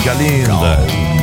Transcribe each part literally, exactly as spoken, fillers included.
música linda.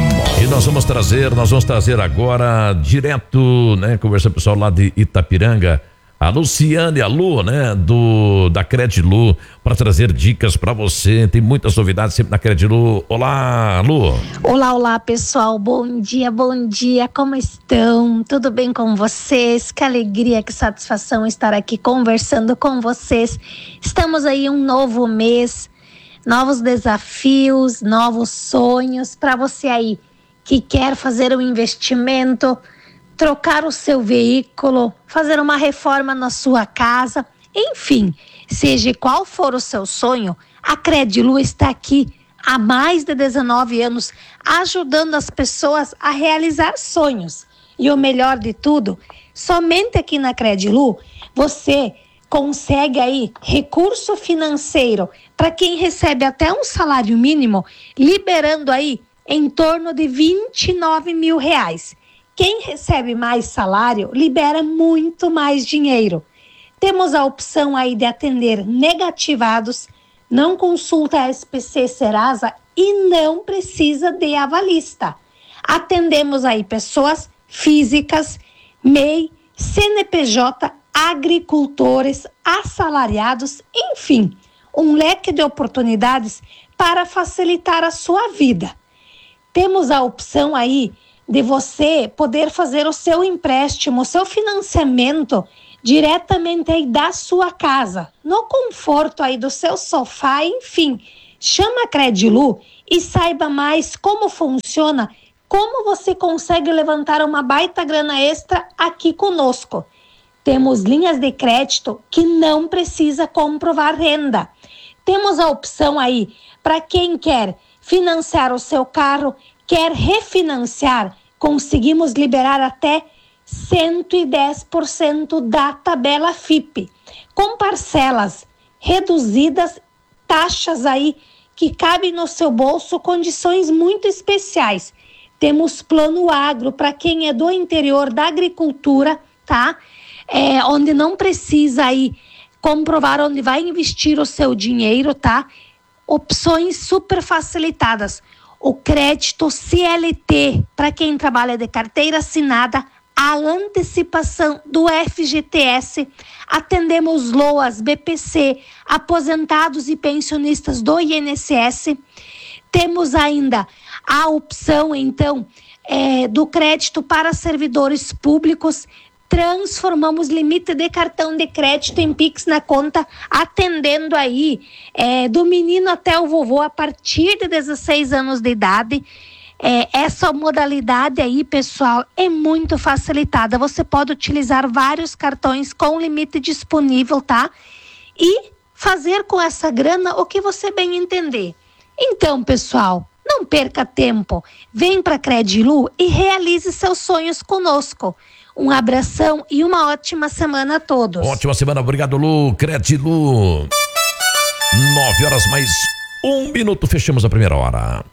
E nós vamos trazer, nós vamos trazer agora direto, né, conversar com o pessoal lá de Itapiranga, a Luciane, a Lu, né, do da Credilu, para trazer dicas para você. Tem muitas novidades sempre na Credilu. Olá, Lu. Olá, olá, pessoal. Bom dia, bom dia. Como estão? Tudo bem com vocês? Que alegria, que satisfação estar aqui conversando com vocês. Estamos aí um novo mês, novos desafios, novos sonhos para você aí que quer fazer um investimento, trocar o seu veículo, fazer uma reforma na sua casa, enfim, seja qual for o seu sonho, a Credilu está aqui há mais de dezenove anos, ajudando as pessoas a realizar sonhos. E o melhor de tudo, somente aqui na Credilu, você consegue aí recurso financeiro para quem recebe até um salário mínimo, liberando aí em torno de vinte e nove mil reais. Quem recebe mais salário libera muito mais dinheiro. Temos a opção aí de atender negativados, não consulta S P C Serasa e não precisa de avalista. Atendemos aí pessoas físicas, M E I, C N P J, agricultores, assalariados, enfim, um leque de oportunidades para facilitar a sua vida. Temos a opção aí de você poder fazer o seu empréstimo, o seu financiamento diretamente aí da sua casa, no conforto aí do seu sofá, enfim. Chama a Credilu e saiba mais como funciona, como você consegue levantar uma baita grana extra aqui conosco. Temos linhas de crédito que não precisa comprovar renda. Temos a opção aí para quem quer financiar o seu carro, quer refinanciar, conseguimos liberar até cento e dez por cento da tabela F I P, com parcelas reduzidas, taxas aí que cabem no seu bolso, condições muito especiais. Temos plano agro para quem é do interior da agricultura, tá? É, onde não precisa aí comprovar onde vai investir o seu dinheiro, tá? Opções super facilitadas. O crédito C L T, para quem trabalha de carteira assinada, a antecipação do F G T S, atendemos L O As, B P C, aposentados e pensionistas do I N S S. Temos ainda a opção, então, é, do crédito para servidores públicos. Transformamos limite de cartão de crédito em Pix na conta, atendendo aí é, do menino até o vovô a partir de dezesseis anos de idade. É, essa modalidade aí, pessoal, é muito facilitada. Você pode utilizar vários cartões com limite disponível, tá? E fazer com essa grana o que você bem entender. Então, pessoal, não perca tempo. Vem para a Credilu e realize seus sonhos conosco. Um abração e uma ótima semana a todos. Ótima semana, obrigado, Lu. Credilu. Nove horas mais um minuto, fechamos a primeira hora.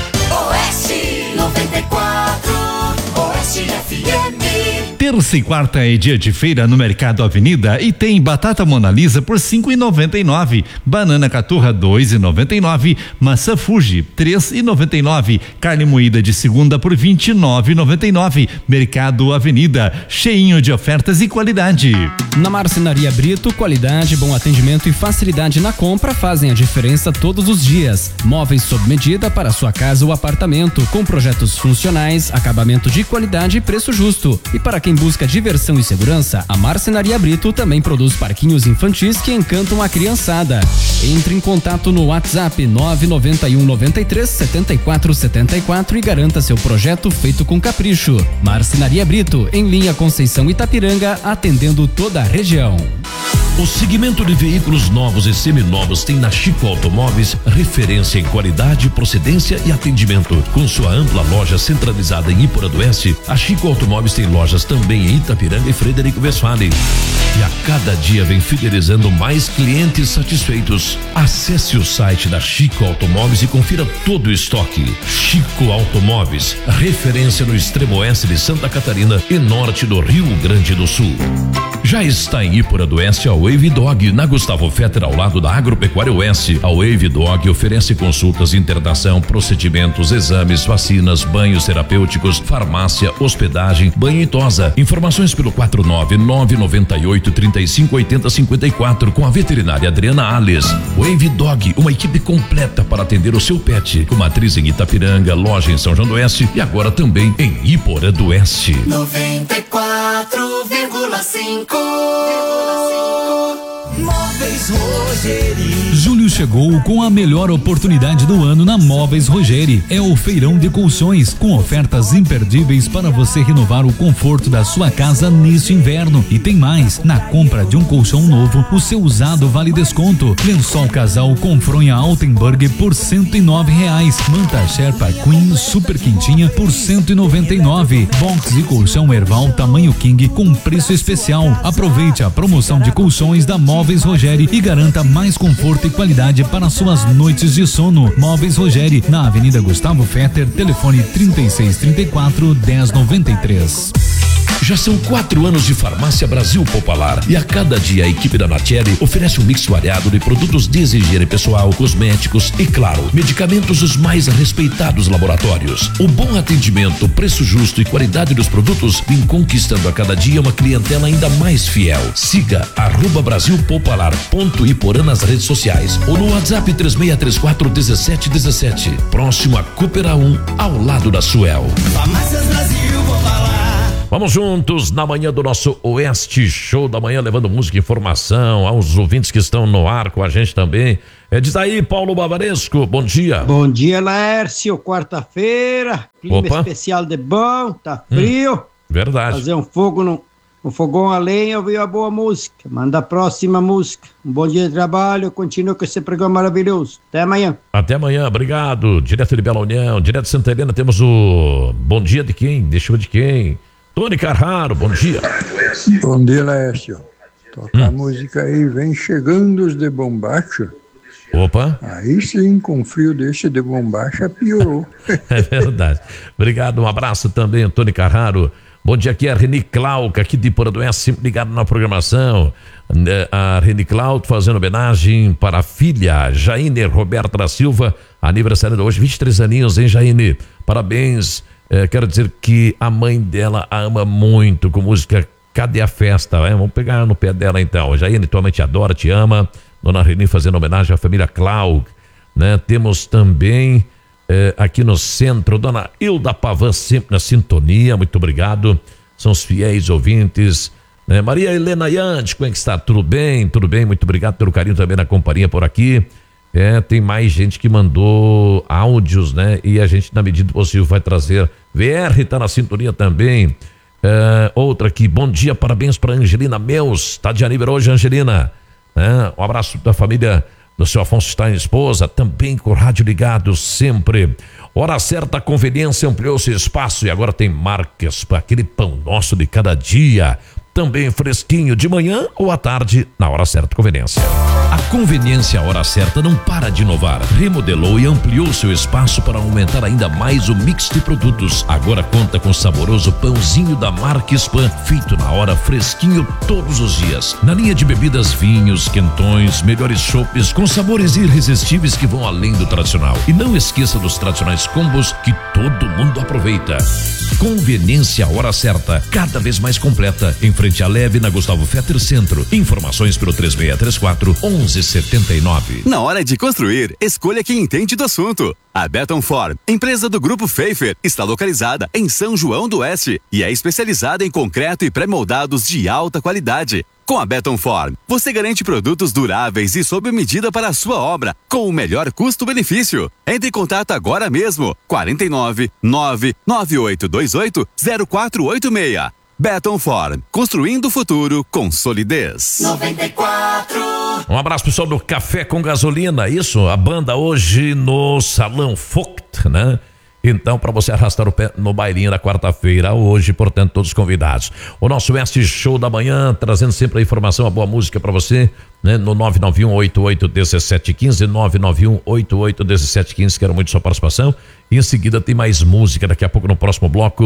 Oeste noventa e quatro, Oeste F M. Terça e quarta é dia de feira no Mercado Avenida e tem batata Mona Lisa por cinco e noventa e nove, banana caturra dois e noventa e nove, maçã Fuji três e noventa e nove, carne moída de segunda por vinte e nove e noventa e nove. Mercado Avenida, cheinho de ofertas e qualidade. Na Marcenaria Brito, qualidade, bom atendimento e facilidade na compra fazem a diferença todos os dias. Móveis sob medida para sua casa ou apartamento, com projetos funcionais, acabamento de qualidade e preço justo. E para quem busca diversão e segurança, a Marcenaria Brito também produz parquinhos infantis que encantam a criançada. Entre em contato no WhatsApp nove nove um nove três sete quatro sete quatro e garanta seu projeto feito com capricho. Marcenaria Brito, em linha Conceição Itapiranga, atendendo toda a região. O segmento de veículos novos e seminovos tem na Chico Automóveis referência em qualidade, procedência e atendimento. Com sua ampla loja centralizada em Iporã do Oeste, a Chico Automóveis tem lojas também em Itapiranga e Frederico Westphalen. E a cada dia vem fidelizando mais clientes satisfeitos. Acesse o site da Chico Automóveis e confira todo o estoque. Chico Automóveis, referência no extremo oeste de Santa Catarina e norte do Rio Grande do Sul. Já está em Ipora do Oeste a Wave Dog, na Gustavo Fetter, ao lado da Agropecuária Oeste. A Wave Dog oferece consultas, internação, procedimentos, exames, vacinas, banhos terapêuticos, farmácia, hospedagem, banho e tosa. Informações pelo quatro nove nove nove oito, três cinco oito zero cinco quatro com a veterinária Adriana Alves. Wave Dog, uma equipe completa para atender o seu pet, com matriz em Itapiranga, loja em São João do Oeste e agora também em Ipora do Oeste. noventa e quatro vírgula cinco Móveis Rogeri. Julho chegou com a melhor oportunidade do ano na Móveis Rogeri. É o feirão de colchões, com ofertas imperdíveis para você renovar o conforto da sua casa neste inverno. E tem mais, na compra de um colchão novo, o seu usado vale desconto. Lençol casal com fronha Altenburg por cento e nove reais. Manta Sherpa Queen super quentinha por cento e noventa e nove. Box e colchão Erval tamanho King com preço especial. Aproveite a promoção de colchões da Móveis Rogeri e garanta mais conforto e qualidade para suas noites de sono. Móveis Rogeri, na Avenida Gustavo Fetter, telefone trinta e seis, trinta e quatro, dez noventa e três. Já são quatro anos de Farmácia Brasil Popular e a cada dia a equipe da Natieri oferece um mix variado de produtos de higiene pessoal, cosméticos e, claro, medicamentos dos mais respeitados laboratórios. O bom atendimento, preço justo e qualidade dos produtos vem conquistando a cada dia uma clientela ainda mais fiel. Siga arroba Brasil Popular ponto Iporã nas redes sociais ou no WhatsApp três seis três quatro um sete um sete. Próximo a Coopera um, ao lado da Suel. Farmácias Brasil Popular. Vamos juntos na manhã do nosso Oeste Show da Manhã, levando música e informação aos ouvintes que estão no ar com a gente também. É, diz aí, Paulo Bavaresco, bom dia. Bom dia, Laércio, quarta-feira, clima Opa. especial de bom, tá frio. Hum, verdade. Fazer um fogo no, no fogão a lenha, ouvir a boa música. Manda a próxima música. Um bom dia de trabalho, continua com esse programa maravilhoso. Até amanhã. Até amanhã, obrigado. Direto de Bela União, direto de Santa Helena, temos o bom dia de quem? Deixa eu ver de quem? Tony Carraro, bom dia. Bom dia, Laércio. Toca hum. a música aí, vem chegando os de bombacha. Opa. Aí sim, com frio desse de bombacha piorou. É verdade. Obrigado, um abraço também, Tony Carraro. Bom dia, aqui é a Reni Clauca, aqui de Ipora do Oeste, sempre ligado na programação. A Reni Clauca fazendo homenagem para a filha Jaine Roberta da Silva, aniversário de hoje, vinte e três aninhos, hein, Jaine? Parabéns. É, quero dizer que a mãe dela a ama muito com música Cadê a Festa? É, vamos pegar no pé dela então. Jaine, tua mãe te adora, te ama. Dona Reni fazendo homenagem à família Cláudio, né? Temos também é, aqui no centro, Dona Hilda Pavan sempre na sintonia, muito obrigado. São os fiéis ouvintes, né? Maria Helena Yantes, como é que está? Tudo bem? Tudo bem, muito obrigado pelo carinho também na companhia por aqui. É, tem mais gente que mandou áudios, né? E a gente, na medida do possível, vai trazer. V R tá na sintonia também. É, outra aqui, bom dia, parabéns para Angelina Meus. Tá de aniversário hoje, Angelina. É, um abraço da família do seu Afonso Stein, esposa, também com o rádio ligado sempre. Hora certa, a conveniência ampliou seu espaço e agora tem marcas para aquele pão nosso de cada dia. Também fresquinho de manhã ou à tarde, na hora certa, conveniência. A Conveniência Hora Certa não para de inovar. Remodelou e ampliou seu espaço para aumentar ainda mais o mix de produtos. Agora conta com saboroso pãozinho da marca Spam, feito na hora, fresquinho todos os dias. Na linha de bebidas, vinhos, quentões, melhores chopes com sabores irresistíveis que vão além do tradicional. E não esqueça dos tradicionais combos que todo mundo aproveita. Conveniência Hora Certa, cada vez mais completa, em frente à Leve, na Gustavo Fetter Centro. Informações pelo três seis três quatro, um um sete nove. Na hora de construir, escolha quem entende do assunto. A Beton Form, empresa do Grupo Pfeiffer, está localizada em São João do Oeste e é especializada em concreto e pré-moldados de alta qualidade. Com a Beton Form, você garante produtos duráveis e sob medida para a sua obra, com o melhor custo-benefício. Entre em contato agora mesmo, quarenta e nove, nove nove oito dois oito, zero quatro oito seis. Beton Form, construindo o futuro com solidez. noventa e quatro. Um abraço, pessoal do Café com Gasolina, isso, a banda hoje no Salão Vogt, né? Então, para você arrastar o pé no bailinho da quarta-feira, hoje, portanto, todos convidados. O nosso Oeste Show da Manhã, trazendo sempre a informação, a boa música para você, né? No nove nove um oito oito um sete um cinco, nove nove um oito oito um sete um cinco, quero muito sua participação. E em seguida tem mais música, daqui a pouco no próximo bloco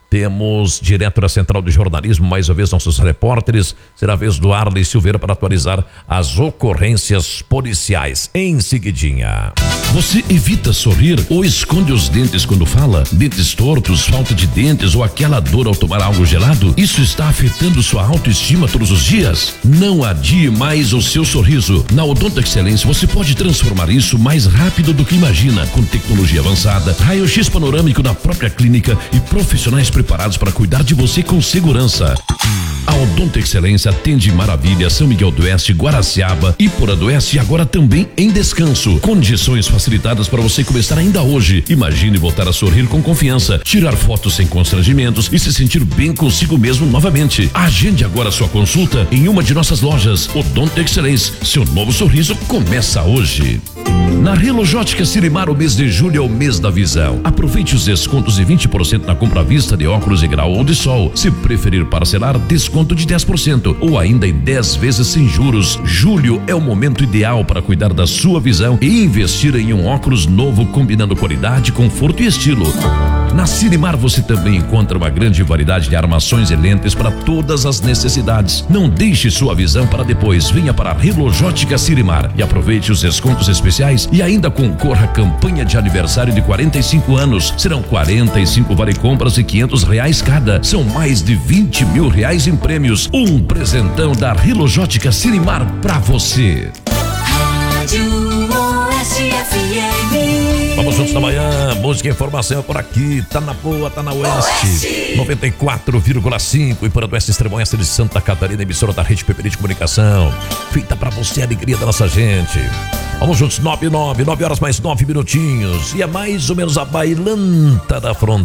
Temos direto da Central de Jornalismo, mais uma vez nossos repórteres. Será a vez do Arley Silveira para atualizar as ocorrências policiais. Em seguidinha. Você evita sorrir ou esconde os dentes quando fala? Dentes tortos, falta de dentes ou aquela dor ao tomar algo gelado? Isso está afetando sua autoestima todos os dias? Não adie mais o seu sorriso. Na Odonto Excelência você pode transformar isso mais rápido do que imagina, com tecnologia avançada, raio-x panorâmico na própria clínica e profissionais preparados para cuidar de você com segurança. A Odonto Excelência atende Maravilha, São Miguel do Oeste, Guaraciaba, Ipora do Oeste e agora também em Descanso. Condições facilitadas para você começar ainda hoje. Imagine voltar a sorrir com confiança, tirar fotos sem constrangimentos e se sentir bem consigo mesmo novamente. Agende agora sua consulta em uma de nossas lojas. Odonto Excelência, seu novo sorriso começa hoje. Na Relogótica Sirimar, o mês de julho é o mês da visão. Aproveite os descontos de vinte por cento na compra à vista de óculos de grau ou de sol. Se preferir parcelar, desconto de dez por cento ou ainda em dez vezes sem juros. Julho é o momento ideal para cuidar da sua visão e investir em um óculos novo combinando qualidade, conforto e estilo. Na Sirimar você também encontra uma grande variedade de armações e lentes para todas as necessidades. Não deixe sua visão para depois. Venha para a Relogótica Sirimar e aproveite os descontos especiais e ainda concorra à campanha de aniversário de quarenta e cinco anos. Serão quarenta e cinco vale compras de quinhentos reais cada. São mais de vinte mil reais em prêmios. Um presentão da Relogótica Sirimar para você. Rádio Oeste F M. Vamos juntos na manhã, música e informação por aqui, tá na boa, tá na Oeste, Oeste. noventa e quatro vírgula cinco, Ipora do Oeste, extremo oeste de Santa Catarina, emissora da Rede P P D de Comunicação, feita pra você, a alegria da nossa gente. Vamos juntos, nove e nove, nove horas mais nove minutinhos, e é mais ou menos a bailanta da fronteira.